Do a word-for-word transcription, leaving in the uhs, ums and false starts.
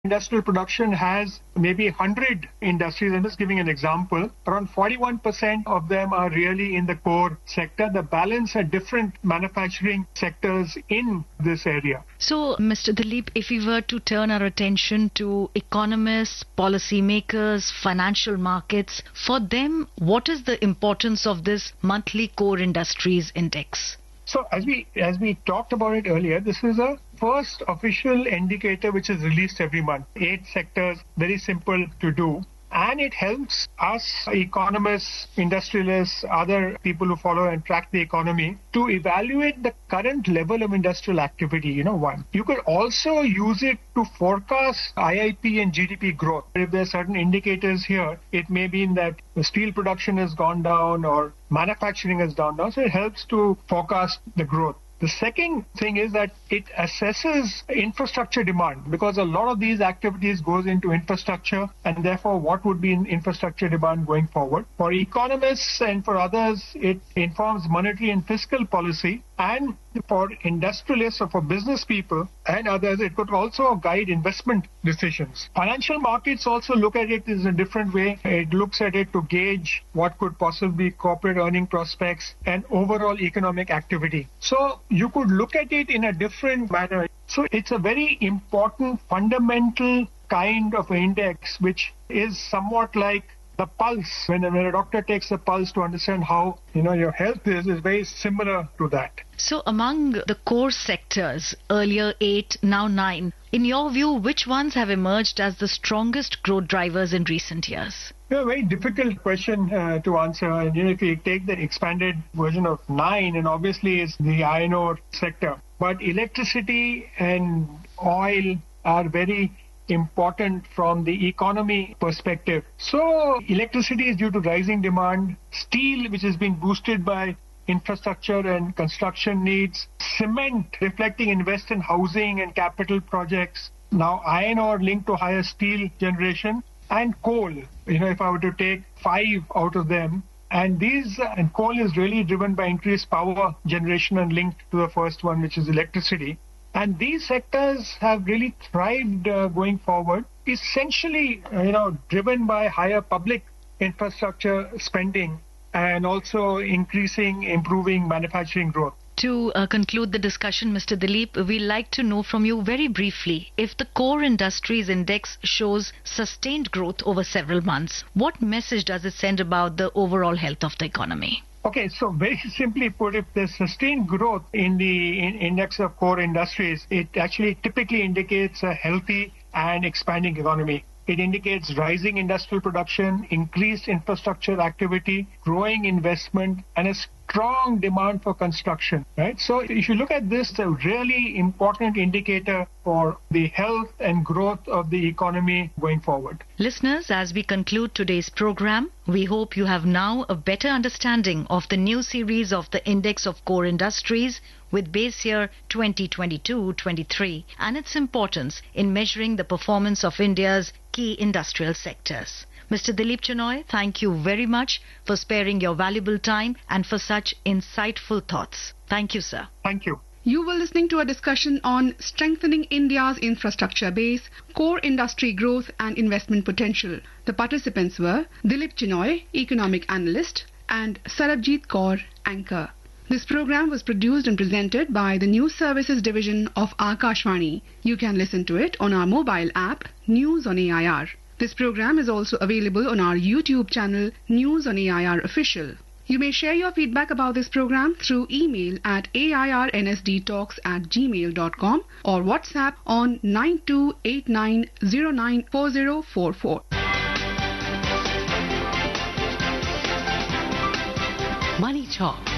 industrial production has maybe one hundred industries. I'm just giving an example. Around forty-one percent of them are really in the core sector. The balance are different manufacturing sectors in this area. So, Mister Dilip, if we were to turn our attention to economists, policymakers, financial markets, for them, what is the importance of this monthly core industries index? So as we as we talked about it earlier, this is a first official indicator which is released every month. Eight sectors, very simple to do. And it helps us, economists, industrialists, other people who follow and track the economy, to evaluate the current level of industrial activity, you know, one. You could also use it to forecast I I P and G D P growth. If there are certain indicators here, it may mean that the steel production has gone down or manufacturing has gone down. So it helps to forecast the growth. The second thing is that it assesses infrastructure demand, because a lot of these activities goes into infrastructure, and therefore what would be in infrastructure demand going forward. For economists and for others, it informs monetary and fiscal policy, and for industrialists or for business people and others, it could also guide investment decisions. Financial markets also look at it in a different way. It looks at it to gauge what could possibly be corporate earning prospects and overall economic activity. So you could look at it in a different manner. So it's a very important fundamental kind of index, which is somewhat like the pulse. When, when a doctor takes a pulse to understand how, you know, your health is, is very similar to that. So among the core sectors, earlier eight, now nine, in your view, which ones have emerged as the strongest growth drivers in recent years? A very difficult question uh, to answer. And you know, if you take the expanded version of nine, and obviously it's the iron ore sector. But electricity and oil are very important from the economy perspective. So electricity is due to rising demand. Steel, which has been boosted by infrastructure and construction needs. Cement, reflecting invest in housing and capital projects. Now iron ore linked to higher steel generation. And coal, you know, if I were to take five out of them, and these, and coal is really driven by increased power generation and linked to the first one, which is electricity. And these sectors have really thrived uh, going forward, essentially, uh, you know, driven by higher public infrastructure spending and also increasing, improving manufacturing growth. To uh, conclude the discussion, Mister Dilip, we'd like to know from you very briefly, if the core industries index shows sustained growth over several months, what message does it send about the overall health of the economy? Okay, so very simply put, if there's sustained growth in the in index of core industries, it actually typically indicates a healthy and expanding economy. It indicates rising industrial production, increased infrastructure activity, growing investment, and a strong demand for construction, right? So if you look at this, a really important indicator for the health and growth of the economy going forward. Listeners, as we conclude today's program, we hope you have now a better understanding of the new series of the Index of Core Industries with base year twenty twenty-two twenty-three and its importance in measuring the performance of India's key industrial sectors. Mister Dilip Chenoy, thank you very much for sparing your valuable time and for such insightful thoughts. Thank you, sir. Thank you. You were listening to a discussion on strengthening India's infrastructure base, core industry growth and investment potential. The participants were Dilip Chenoy, economic analyst, and Sarabjit Kaur, anchor. This program was produced and presented by the News Services Division of Akashvani. You can listen to it on our mobile app, News on A I R. This program is also available on our YouTube channel, News on A I R Official. You may share your feedback about this program through email at a i r n s d talks at gmail dot com or WhatsApp on nine two eight nine zero nine four zero four four. Money Talk.